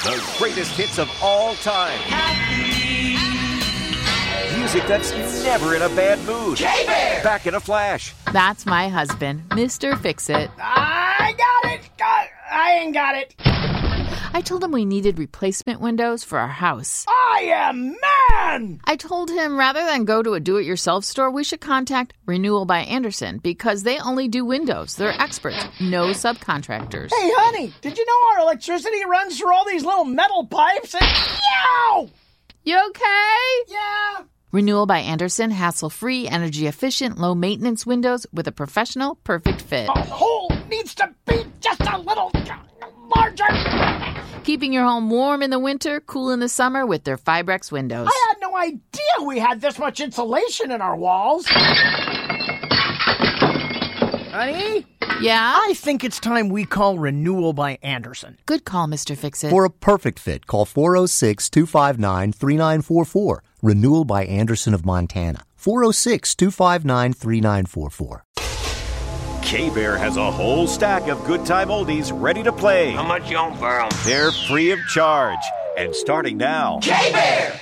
The greatest hits of all time. Music that's never in a bad mood. K-Bear! Back in a flash. That's my husband, Mr. Fix-It. I got it! I ain't got it. I told him we needed replacement windows for our house. I am man! I told him rather than go to a do-it-yourself store, we should contact Renewal by Andersen because they only do windows. They're experts, no subcontractors. Hey, honey, did you know our electricity runs through all these little metal pipes? And yow! You okay? Yeah. Renewal by Andersen, hassle-free, energy-efficient, low-maintenance windows with a professional, perfect fit. The hole needs to be just a little larger. Keeping your home warm in the winter, cool in the summer with their Fibrex windows. I had no idea we had this much insulation in our walls. Honey? Yeah? I think it's time we call Renewal by Andersen. Good call, Mr. Fix-It. For a perfect fit, call 406-259-3944. Renewal by Andersen of Montana. 406-259-3944. K-Bear has a whole stack of good time oldies ready to play. How much you on for 'em? They're free of charge and starting now. K-Bear!